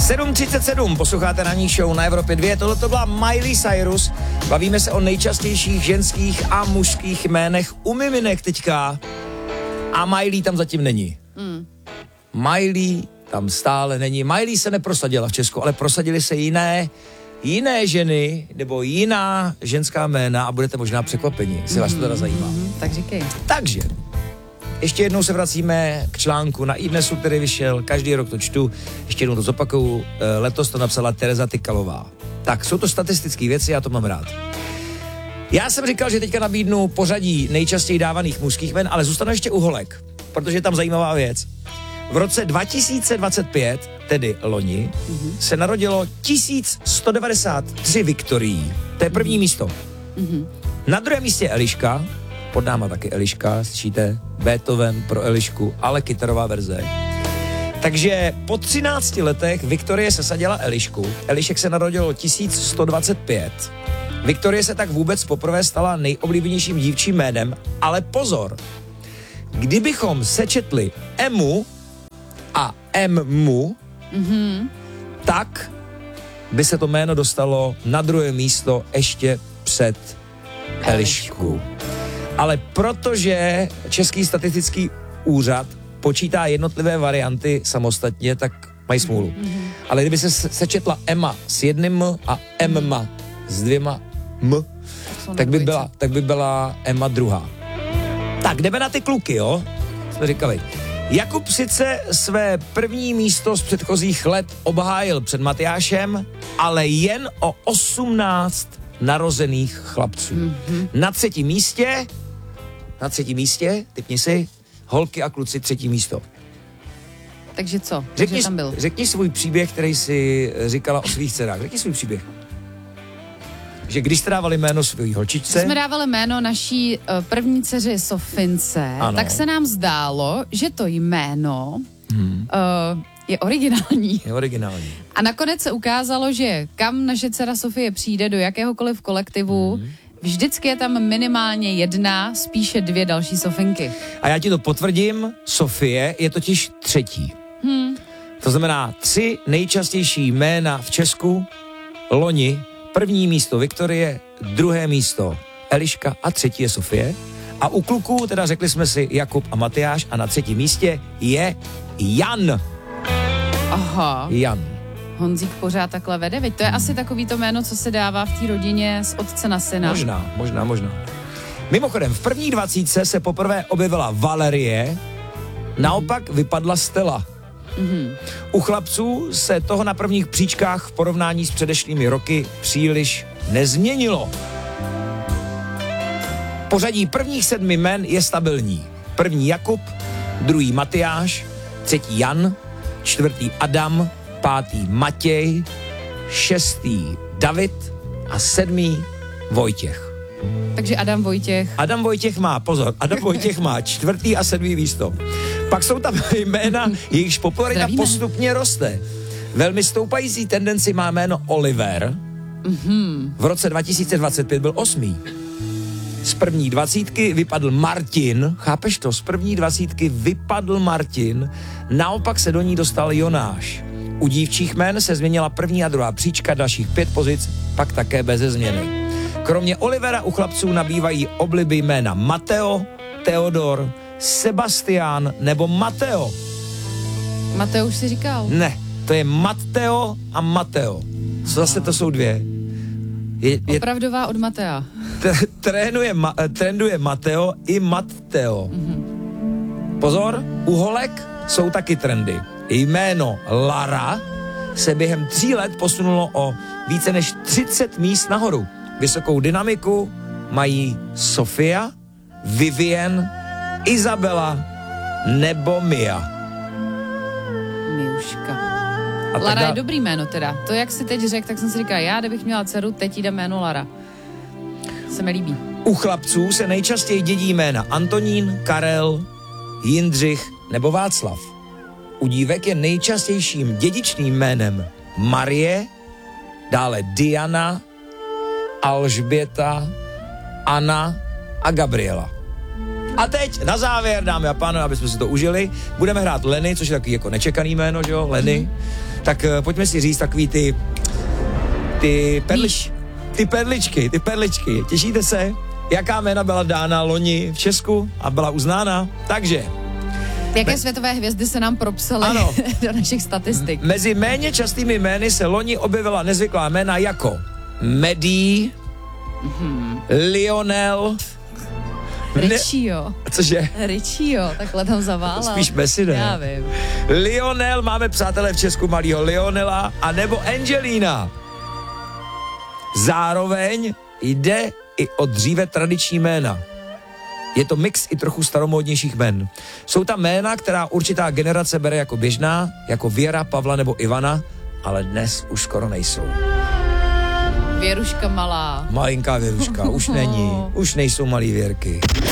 7:37, posloucháte ranní show na Evropě 2, tohle to byla Miley Cyrus, bavíme se o nejčastějších ženských a mužských jménech u miminek teďka a Miley tam zatím není. Miley tam stále není, Miley se neprosadila v Česku, ale prosadily se jiné ženy nebo jiná ženská jména a budete možná překvapeni, jestli vás to teda zajímá. Tak říkej. Takže, ještě jednou se vracíme k článku na iDnesu, který vyšel, každý rok to čtu, ještě jednou to zopakuju, letos to napsala Tereza Tykalová. Tak, jsou to statistické věci, já to mám rád. Já jsem říkal, že teďka nabídnu pořadí nejčastěji dávaných mužských jmen, ale zůstanu ještě u holek, protože je tam zajímavá věc. V roce 2025, tedy loni, se narodilo 1193 Viktorií. To je první místo. Na druhém místě Eliška, pod náma taky Eliška, slyšíte? Beethoven pro Elišku, ale kytarová verze. Takže po 13 letech Viktorie sesadila Elišku. Elišek se narodilo 1125. Viktorie se tak vůbec poprvé stala nejoblíbenějším dívčím jménem, ale pozor, kdybychom sečetli Emu a Emmu, tak by se to jméno dostalo na druhé místo ještě před Elišku. Ale protože Český statistický úřad počítá jednotlivé varianty samostatně, tak mají smůlu. Ale kdyby se sečetla Emma s jedním M a Emma s dvěma M, tak by byla Emma druhá. Tak jdeme na ty kluky, jo? Jsme říkali. Jakub sice své první místo z předchozích let obhájil před Matyášem, ale jen o 18 narozených chlapců. Na třetím místě, typni si, holky a kluci, třetí místo. Takže co? Řekni svůj příběh, který jsi říkala o svých dcerách. Řekni svůj příběh. Že když jste dávali jméno svý holčičce... Když jsme dávali jméno naší první dceři Sofince, tak se nám zdálo, že to jméno je originální. Je originální. A nakonec se ukázalo, že kam naše dcera Sofie přijde, do jakéhokoliv kolektivu, vždycky je tam minimálně jedna, spíše dvě další Sofinky. A já ti to potvrdím, Sofie je totiž třetí. To znamená 3 nejčastější jména v Česku, loni, první místo Viktorie, druhé místo Eliška a třetí je Sofie. A u kluků, teda řekli jsme si Jakub a Matyáš a na třetím místě je Jan. Aha. Jan. Honzík pořád takhle vede, veď to je asi takový to jméno, co se dává v té rodině z otce na syna. Možná. Mimochodem, v první 20 se poprvé objevila Valerie, naopak vypadla Stella. U chlapců se toho na prvních příčkách v porovnání s předešlými roky příliš nezměnilo. Pořadí prvních 7 jmen je stabilní. První Jakub, druhý Matyáš, třetí Jan, čtvrtý Adam, pátý Matěj, 6. David a 7. Vojtěch. Takže Adam Vojtěch má 4. a 7. místo. Pak jsou tam jména, jejichž popularita postupně roste. Velmi stoupající tendenci má jméno Oliver. V roce 2025 byl 8. Z první 20 vypadl Martin. Chápeš to? Z první 20 vypadl Martin. Naopak se do ní dostal Jonáš. U dívčích jmén se změnila první a druhá příčka, dalších 5 pozic, pak také beze změny. Kromě Olivera u chlapců nabývají obliby jména Mateo, Teodor, Sebastián nebo Mateo. Mateo už si říkal. Ne, to je Matteo a Mateo. Zase to jsou dvě. Opravdová od Matea. Trenduje Mateo i Matteo. Pozor, u holek jsou taky trendy. Jméno Lara se během 3 let posunulo o více než 30 míst nahoru. Vysokou dynamiku mají Sofia, Vivien, Izabela nebo Mia. Miuška. Lara je dobrý jméno teda. To, jak si teď řekl, tak jsem si říkal, já kdybych měla dceru, teď jde jméno Lara. Se mi líbí. U chlapců se nejčastěji dědí jména Antonín, Karel, Jindřich nebo Václav. U dívek je nejčastějším dědičným jménem Marie, dále Diana, Alžběta, Anna a Gabriela. A teď na závěr, dámy a pánové, aby jsme si to užili, budeme hrát Lenny, což je takový jako nečekaný jméno, že jo, Lenny. Tak pojďme si říct takový ty perličky. Těšíte se? Jaká jména byla dána loni v Česku a byla uznána? Takže... Jaké světové hvězdy se nám propsaly do našich statistik? Mezi méně častými jmény se loni objevila nezvyklá jména jako Medi, Lionel, Richio. Cože? Richio, takhle tam zaválal. Spíš Messi, ne? Já vím. Lionel, máme přátelé v Česku malýho Lionela, anebo Angelina. Zároveň jde i o dříve tradiční jména. Je to mix i trochu staromódnějších jmen. Jsou tam jména, která určitá generace bere jako běžná, jako Věra, Pavla nebo Ivana, ale dnes už skoro nejsou. Věruška malá. Malinká Věruška, už není. Už nejsou malý Věrky.